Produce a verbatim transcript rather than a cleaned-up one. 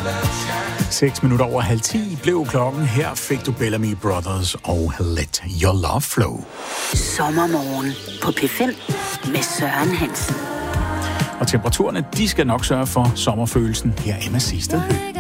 Seks minutter over halv ti blev klokken. Her fik du Bellamy Brothers og Let Your Love Flow. Sommermorgen på P fem med Søren Hansen. Og temperaturerne, de skal nok sørge for sommerfølelsen. Her er Emma Sisted Høgh.